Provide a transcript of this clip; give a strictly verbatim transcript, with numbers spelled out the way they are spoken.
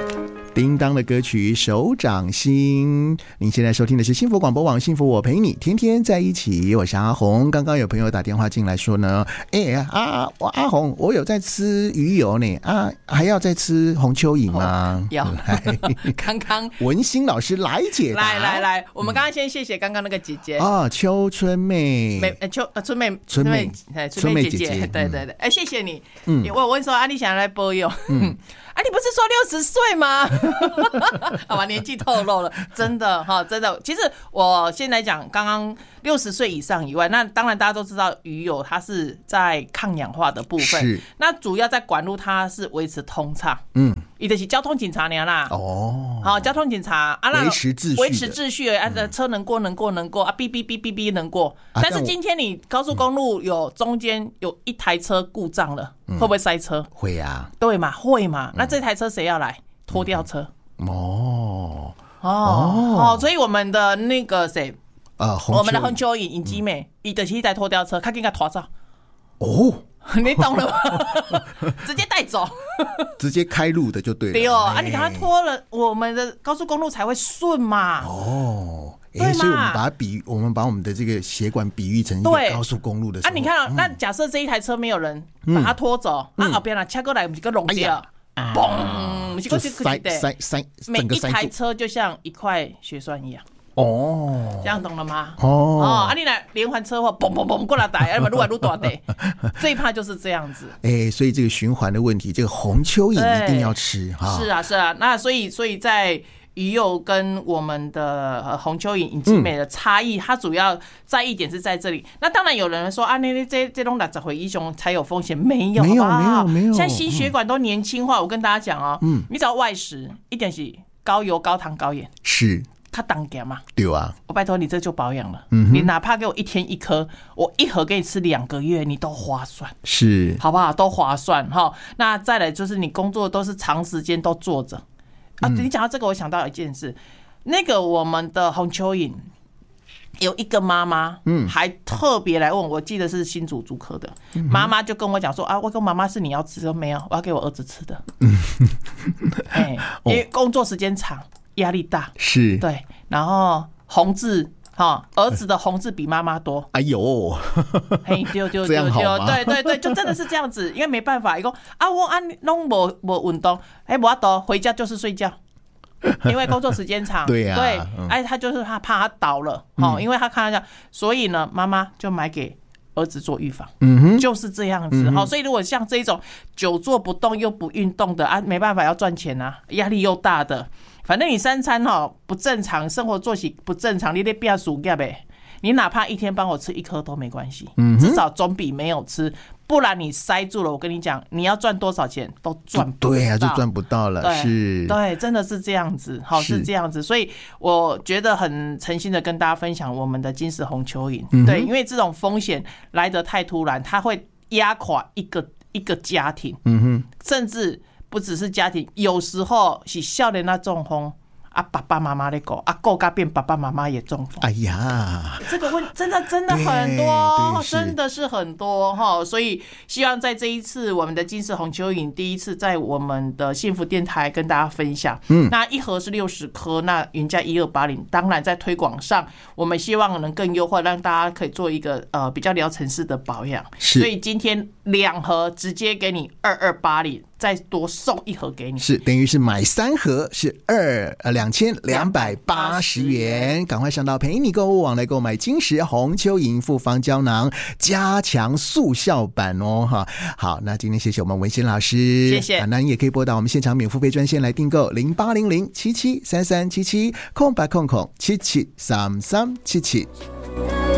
叮当的歌曲手掌心，您现在收听的是幸福广播网，幸福我陪你天天在一起，我是阿红。刚刚有朋友打电话进来说呢，哎、欸、啊，我阿红，我有在吃鱼油呢，啊，还要再吃红蚯蚓吗？ 有，刚刚文心老师来解答， 来来来，我们刚刚先谢谢刚刚那个姐姐啊，邱春妹， 妹秋呃春妹春妹春妹姐姐，对对对，哎、嗯欸，谢谢你，嗯，我问说啊，你想来播用，嗯。啊，你不是说六十岁吗？好吧，年纪透露了，真的哈，真的。其实我先来讲，刚刚六十岁以上以外，那当然大家都知道鱼油它是在抗氧化的部分，是那主要在管路它是维持通畅，嗯，伊就是交通警察娘啦，哦，好，交通警察啊， 维持秩序， 维持秩序啊，车能过能过能过啊，哔哔哔哔哔能过。但是今天你高速公路有中间有一台车故障了，嗯、会不会塞车？ 会啊， 对嘛，会嘛。那这台车谁要来？拖吊车。 嗯、哦哦哦，所以我们的那个谁， 呃， 我们的红蚯蚓尹基美，伊就是一台拖吊车，他应该拖走。 哦。 你懂了吗？直接带走， 直接开路的就对了。 对哦，啊，你给他拖了，我们的高速公路才会顺嘛。 哦，哎、欸，所以我们把它比，我们把我们的这个血管比喻成一个高速公路的时候。 啊，你看啊、嗯，那假设这一台车没有人把它拖走，嗯、啊，后边啊切过来，不是个弄掉，嘣， 就塞塞塞， 每一台车就像一块血栓一样。 哦， 这样懂了吗？ 哦， 哦，啊，你来连环车祸，嘣嘣嘣过来打，要么越来越大的，最怕就是这样子。 哎、欸，所以这个循环的问题，这个红蚯蚓一定要吃哈。 是啊，是啊，那所以所以在鱼油跟我们的红蚯蚓尹基美的差异、嗯，它主要在意点是在这里。那当然有人说啊，那这这种六十岁以上才有风险，没有， 没有，没有，没有。 现在心血管都年轻化，我跟大家讲哦，嗯，你只要外食，一点是高油、高糖、高盐， 是。 它当家嘛， 对啊， 我拜托你这就保养了、嗯，你哪怕给我一天一颗，我一盒给你吃两个月，你都划算， 是， 好不好？都划算哈。那再来就是你工作都是长时间都坐着啊、嗯，你讲到这个，我想到一件事，那个我们的红蚯蚓有一个妈妈，嗯，还特别来问我，记得是新竹竹科的妈妈、嗯、就跟我讲说啊，我跟妈妈是你要吃的没有，我要给我儿子吃的，哎、欸，因为工作时间长。压力大是对，然后红字哈，儿子的红字比妈妈多。 哎呦， 嘿，丢丢丢丢，对对对，就真的是这样子，因为没办法，一个啊，我啊弄无无运动，哎，无法度回家就是睡觉，因为工作时间长， 对呀、啊， 对，哎、嗯，他就是他怕他倒了，哦、嗯，因为他看到这样，所以呢，妈妈就买给儿子做预防，嗯哼，就是这样子，好、嗯，所以如果像这种久坐不动又不运动的啊，没办法要赚钱啊，压力又大的。反正你三餐哈不正常，生活作息不正常，你得不要暑假呗。你哪怕一天帮我吃一颗都没关系，嗯，至少总比没有吃。不然你塞住了，我跟你讲，你要赚多少钱都赚不到。 对啊，就赚不到了。 对是， 对，真的是这样子，好是这样子。所以我觉得很诚心的跟大家分享我们的金石红蚯蚓、嗯，对，因为这种风险来得太突然，它会压垮一个一个家庭，嗯哼，甚至。不只是家庭，有时候是少年那中风啊，爸爸妈妈的狗啊，狗嘎变爸爸妈妈也中风。 哎呀， 这个问真的真的很多，真的是很多哈。所以希望在这一次我们的金石红蚯蚓第一次在我们的幸福电台跟大家分享。嗯，那一盒是六十颗，那原价一二八零。当然在推广上，我们希望能更优惠，让大家可以做一个呃比较疗程式的保养。所以今天两盒直接给你二二八零。再多送一盒给你， 是等于是买三盒是二呃两千两百八十元，赶快上到陪你购物网来购买金石红蚯蚓复方胶囊加强速效版哦哈。好，那今天谢谢我们文心老师， 谢谢。 啊、那你也可以拨打我们现场免付费专线来订购零八零零七七三三七七空白空空七七三三七七。